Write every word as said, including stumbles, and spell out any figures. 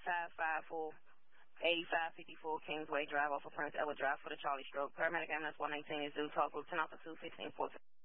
five five four, eighty-five fifty-four Kingsway Drive off of Prince Edward Drive for the Charlie Stroke. Paramedic ambulance one nineteen is due. Talk Lieutenant Officer two fifteen fourteen.